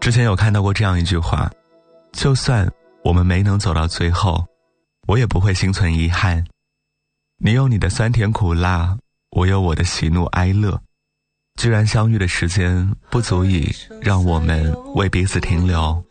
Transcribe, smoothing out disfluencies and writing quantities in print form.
之前有看到过这样一句话，就算我们没能走到最后，我也不会心存遗憾。你有你的酸甜苦辣，我有我的喜怒哀乐。居然相遇的时间不足以让我们为彼此停留，